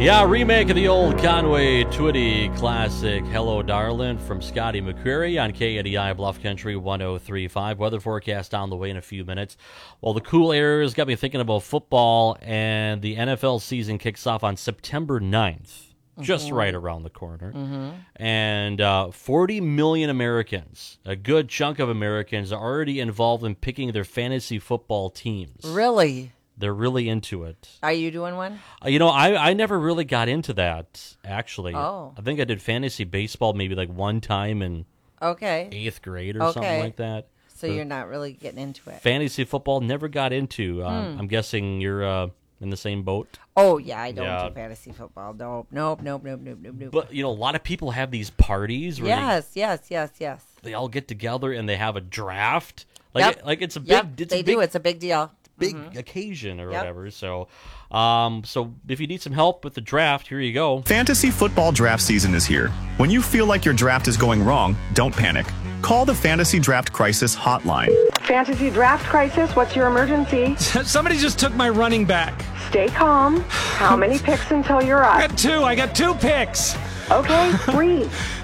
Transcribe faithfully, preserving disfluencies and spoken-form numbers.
Yeah, remake of the old Conway Twitty classic, Hello Darlin', from Scotty McCreery on K A D I Bluff Country one oh three point five. Weather forecast on the way in a few minutes. Well, the cool air has got me thinking about football, and the N F L season kicks off on September ninth, mm-hmm. just right around the corner. Mm-hmm. And uh, forty million Americans, a good chunk of Americans, are already involved in picking their fantasy football teams. Really? They're really into it. Are you doing one? Uh, you know, I, I never really got into that, actually. Oh. I think I did fantasy baseball maybe like one time in okay. eighth grade or okay. something like that. So but you're not really getting into it. Fantasy football, never got into. Um, hmm. I'm guessing you're uh, in the same boat. Oh, yeah, I don't yeah. do fantasy football. Nope, nope, nope, nope, nope, nope, nope. But, you know, a lot of people have these parties where yes, they, yes, yes, yes. they all get together and they have a draft. Like, yep. it, like it's a big... Yep, it's they a big, do. It's a big deal. Big mm-hmm. occasion or yep. whatever. So, um, so if you need some help with the draft, here you go. Fantasy football draft season is here. When you feel like your draft is going wrong, don't panic. Call the Fantasy Draft Crisis Hotline. Fantasy Draft Crisis, what's your emergency? Somebody just took my running back. Stay calm. How many picks until you're up? I got two. I got two picks. Okay, breathe.